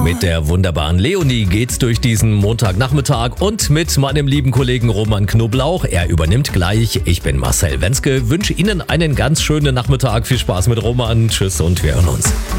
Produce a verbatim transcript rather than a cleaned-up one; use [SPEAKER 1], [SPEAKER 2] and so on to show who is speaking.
[SPEAKER 1] Mit der wunderbaren Leonie geht's durch diesen Montagnachmittag und mit meinem lieben Kollegen Roman Knoblauch. Er übernimmt gleich. Ich bin Marcel Wenzke, wünsche Ihnen einen ganz schönen Nachmittag. Viel Spaß mit Roman. Tschüss und wir hören uns.